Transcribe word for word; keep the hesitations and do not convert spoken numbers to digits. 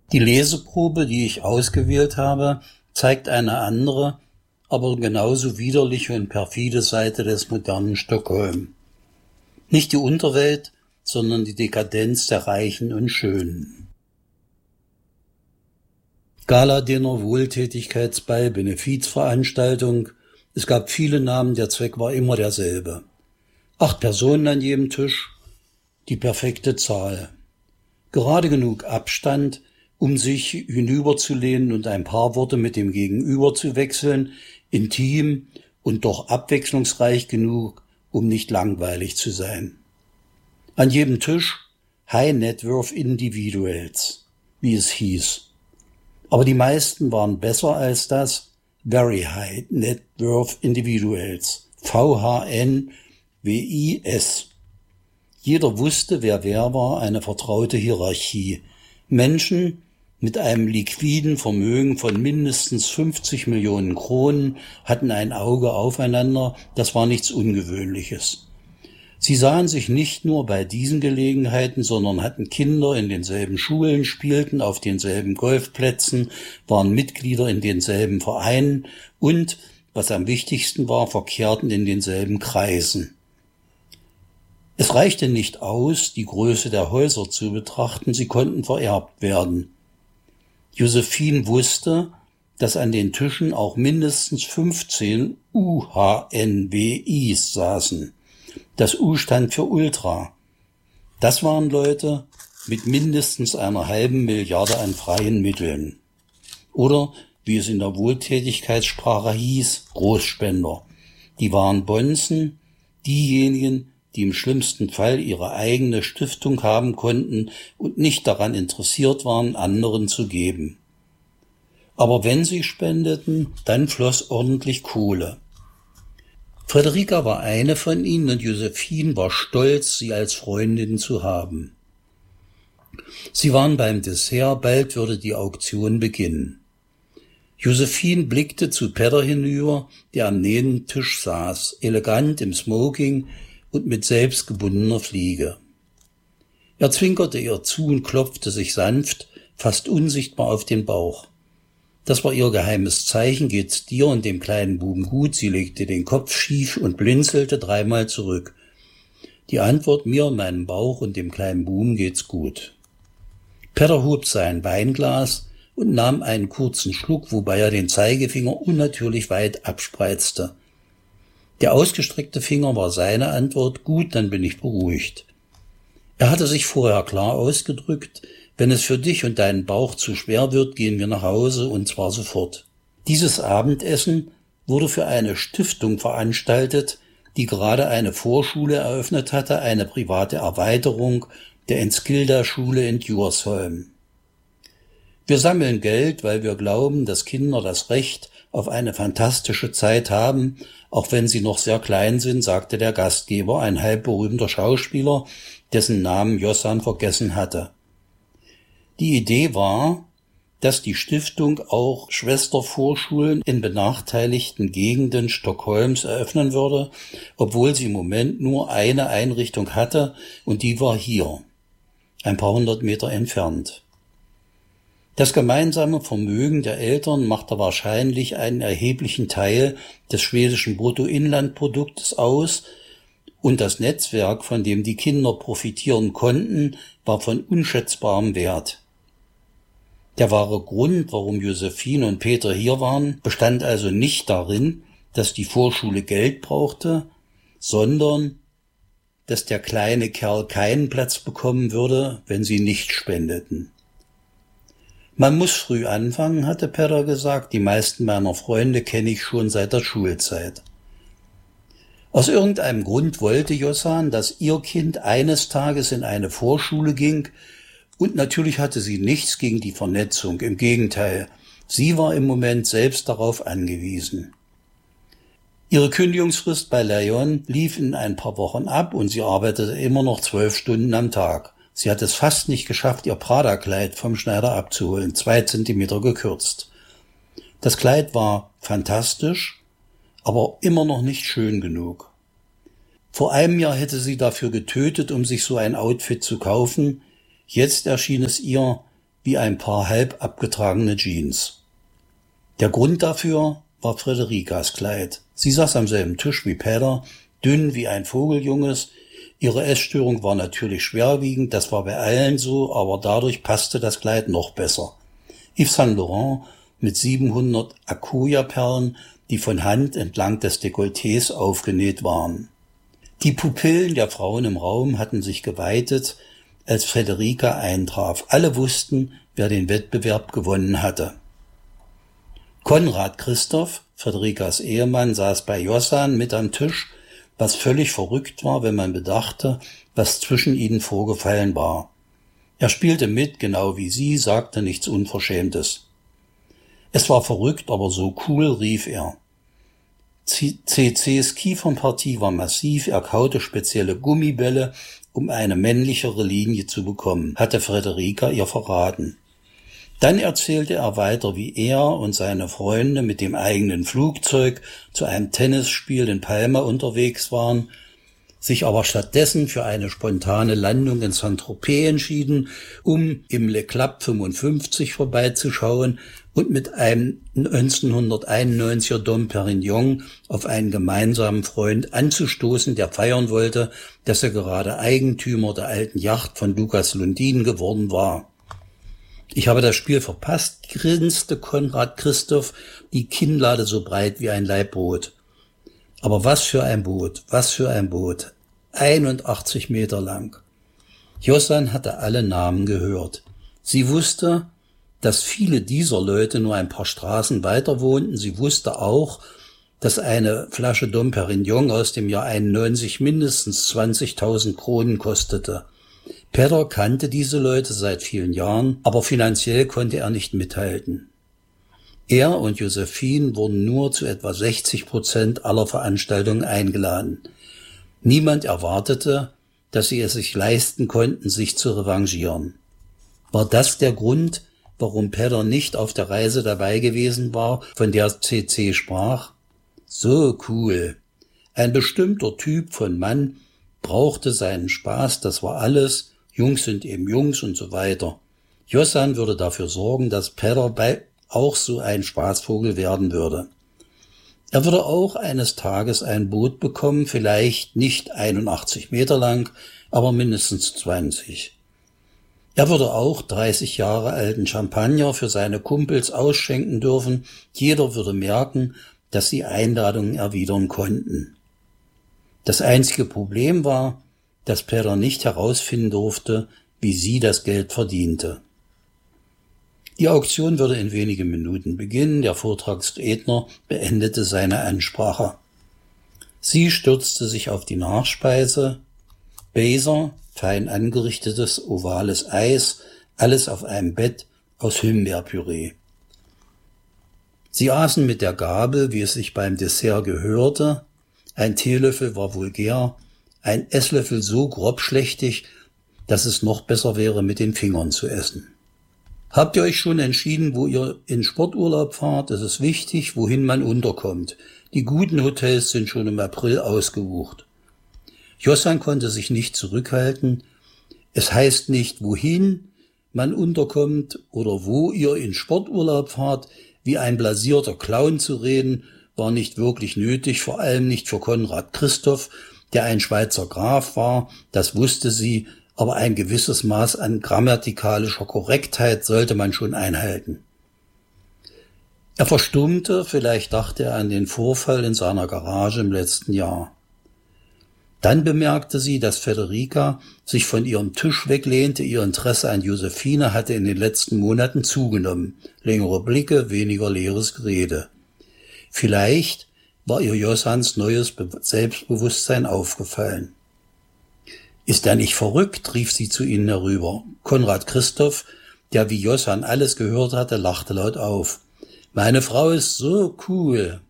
Die Leseprobe, die ich ausgewählt habe, zeigt eine andere, aber genauso widerliche und perfide Seite des modernen Stockholm. Nicht die Unterwelt, sondern die Dekadenz der Reichen und Schönen. Gala-Dinner, Wohltätigkeitsball, Benefizveranstaltung. Es gab viele Namen, der Zweck war immer derselbe. Acht Personen an jedem Tisch, die perfekte Zahl. Gerade genug Abstand, um sich hinüberzulehnen und ein paar Worte mit dem Gegenüber zu wechseln, intim und doch abwechslungsreich genug, um nicht langweilig zu sein. An jedem Tisch High Net Worth Individuals, wie es hieß. Aber die meisten waren besser als das, Very High Net Worth Individuals, V H N W I S. Jeder wusste, wer wer war, eine vertraute Hierarchie. Menschen mit einem liquiden Vermögen von mindestens fünfzig Millionen Kronen hatten ein Auge aufeinander, das war nichts Ungewöhnliches. Sie sahen sich nicht nur bei diesen Gelegenheiten, sondern hatten Kinder in denselben Schulen, spielten auf denselben Golfplätzen, waren Mitglieder in denselben Vereinen und, was am wichtigsten war, verkehrten in denselben Kreisen. Es reichte nicht aus, die Größe der Häuser zu betrachten, sie konnten vererbt werden. Josephine wusste, dass an den Tischen auch mindestens fünfzehn U H N W Is saßen. Das U stand für Ultra. Das waren Leute mit mindestens einer halben Milliarde an freien Mitteln. Oder, wie es in der Wohltätigkeitssprache hieß, Großspender. Die waren Bonzen, diejenigen, die im schlimmsten Fall ihre eigene Stiftung haben konnten und nicht daran interessiert waren, anderen zu geben. Aber wenn sie spendeten, dann floss ordentlich Kohle. Frederika war eine von ihnen und Josephine war stolz, sie als Freundin zu haben. Sie waren beim Dessert, bald würde die Auktion beginnen. Josephine blickte zu Petter hinüber, der am Nebentisch saß, elegant im Smoking und mit selbstgebundener Fliege. Er zwinkerte ihr zu und klopfte sich sanft, fast unsichtbar auf den Bauch. Das war ihr geheimes Zeichen, geht's dir und dem kleinen Buben gut? Sie legte den Kopf schief und blinzelte dreimal zurück. Die Antwort, mir, meinem Bauch und dem kleinen Buben geht's gut. Petter hob sein Weinglas und nahm einen kurzen Schluck, wobei er den Zeigefinger unnatürlich weit abspreizte. Der ausgestreckte Finger war seine Antwort, gut, dann bin ich beruhigt. Er hatte sich vorher klar ausgedrückt, wenn es für dich und deinen Bauch zu schwer wird, gehen wir nach Hause und zwar sofort. Dieses Abendessen wurde für eine Stiftung veranstaltet, die gerade eine Vorschule eröffnet hatte, eine private Erweiterung der Enskilda-Schule in Djursholm. Wir sammeln Geld, weil wir glauben, dass Kinder das Recht auf eine fantastische Zeit haben, auch wenn sie noch sehr klein sind, sagte der Gastgeber, ein halbberühmter Schauspieler, dessen Namen Jossan vergessen hatte. Die Idee war, dass die Stiftung auch Schwestervorschulen in benachteiligten Gegenden Stockholms eröffnen würde, obwohl sie im Moment nur eine Einrichtung hatte, und die war hier, ein paar hundert Meter entfernt. Das gemeinsame Vermögen der Eltern machte wahrscheinlich einen erheblichen Teil des schwedischen Bruttoinlandproduktes aus, und das Netzwerk, von dem die Kinder profitieren konnten, war von unschätzbarem Wert. Der wahre Grund, warum Josephine und Peter hier waren, bestand also nicht darin, dass die Vorschule Geld brauchte, sondern dass der kleine Kerl keinen Platz bekommen würde, wenn sie nicht spendeten. Man muss früh anfangen, hatte Petter gesagt, die meisten meiner Freunde kenne ich schon seit der Schulzeit. Aus irgendeinem Grund wollte Jossan, dass ihr Kind eines Tages in eine Vorschule ging, und natürlich hatte sie nichts gegen die Vernetzung, im Gegenteil, sie war im Moment selbst darauf angewiesen. Ihre Kündigungsfrist bei Leon lief in ein paar Wochen ab und sie arbeitete immer noch zwölf Stunden am Tag. Sie hat es fast nicht geschafft, ihr Prada-Kleid vom Schneider abzuholen, zwei Zentimeter gekürzt. Das Kleid war fantastisch, aber immer noch nicht schön genug. Vor einem Jahr hätte sie dafür getötet, um sich so ein Outfit zu kaufen. Jetzt erschien es ihr wie ein paar halb abgetragene Jeans. Der Grund dafür war Frederikas Kleid. Sie saß am selben Tisch wie Peter, dünn wie ein Vogeljunges. Ihre Essstörung war natürlich schwerwiegend, das war bei allen so, aber dadurch passte das Kleid noch besser. Yves Saint Laurent mit siebenhundert Accoya-Perlen, die von Hand entlang des Dekolletés aufgenäht waren. Die Pupillen der Frauen im Raum hatten sich geweitet, als Frederika eintraf. Alle wussten, wer den Wettbewerb gewonnen hatte. Konrad Christoph, Frederikas Ehemann, saß bei Jossan mit am Tisch, was völlig verrückt war, wenn man bedachte, was zwischen ihnen vorgefallen war. Er spielte mit, genau wie sie, sagte nichts Unverschämtes. Es war verrückt, aber so cool, rief er. C C's Kiefernpartie war massiv, er kaute spezielle Gummibälle, um eine männlichere Linie zu bekommen, hatte Frederika ihr verraten. Dann erzählte er weiter, wie er und seine Freunde mit dem eigenen Flugzeug zu einem Tennisspiel in Palma unterwegs waren, sich aber stattdessen für eine spontane Landung in Saint-Tropez entschieden, um im Le Club fünfundfünfzig vorbeizuschauen und mit einem neunzehnhunderteinundneunziger Dom Perignon auf einen gemeinsamen Freund anzustoßen, der feiern wollte, dass er gerade Eigentümer der alten Yacht von Lucas Lundin geworden war. Ich habe das Spiel verpasst, grinste Konrad Christoph, die Kinnlade so breit wie ein Laib Brot. Aber was für ein Boot, was für ein Boot. einundachtzig Meter lang. Jossan hatte alle Namen gehört. Sie wusste, dass viele dieser Leute nur ein paar Straßen weiter wohnten. Sie wusste auch, dass eine Flasche Dom Perignon aus dem Jahr einundneunzig mindestens zwanzigtausend Kronen kostete. Peter kannte diese Leute seit vielen Jahren, aber finanziell konnte er nicht mithalten. Er und Josephine wurden nur zu etwa sechzig Prozent aller Veranstaltungen eingeladen. Niemand erwartete, dass sie es sich leisten konnten, sich zu revanchieren. War das der Grund, warum Peter nicht auf der Reise dabei gewesen war, von der C C sprach? So cool. Ein bestimmter Typ von Mann brauchte seinen Spaß, das war alles. Jungs sind eben Jungs und so weiter. Jossan würde dafür sorgen, dass Peter bei auch so ein Spaßvogel werden würde. Er würde auch eines Tages ein Boot bekommen, vielleicht nicht einundachtzig Meter lang, aber mindestens zwanzig. Er würde auch dreißig Jahre alten Champagner für seine Kumpels ausschenken dürfen. Jeder würde merken, dass sie Einladungen erwidern konnten. Das einzige Problem war, dass Peter nicht herausfinden durfte, wie sie das Geld verdiente. Die Auktion würde in wenigen Minuten beginnen. Der Vortragsredner beendete seine Ansprache. Sie stürzte sich auf die Nachspeise. Baser, fein angerichtetes, ovales Eis, alles auf einem Bett aus Himbeerpüree. Sie aßen mit der Gabel, wie es sich beim Dessert gehörte. Ein Teelöffel war vulgär, ein Esslöffel so grobschlächtig, dass es noch besser wäre, mit den Fingern zu essen. Habt ihr euch schon entschieden, wo ihr in Sporturlaub fahrt? Es ist wichtig, wohin man unterkommt. Die guten Hotels sind schon im April ausgebucht. Jossan konnte sich nicht zurückhalten. Es heißt nicht, wohin man unterkommt oder wo ihr in Sporturlaub fahrt. Wie ein blasierter Clown zu reden, war nicht wirklich nötig, vor allem nicht für Konrad Christoph, der ein Schweizer Graf war, das wusste sie, aber ein gewisses Maß an grammatikalischer Korrektheit sollte man schon einhalten. Er verstummte, vielleicht dachte er an den Vorfall in seiner Garage im letzten Jahr. Dann bemerkte sie, dass Frederika sich von ihrem Tisch weglehnte, ihr Interesse an Josephine hatte in den letzten Monaten zugenommen. Längere Blicke, weniger leeres Gerede. Vielleicht war ihr Jossans neues Selbstbewusstsein aufgefallen. Ist er nicht verrückt, rief sie zu ihnen herüber. Konrad Christoph, der wie Jossan alles gehört hatte, lachte laut auf. Meine Frau ist so cool.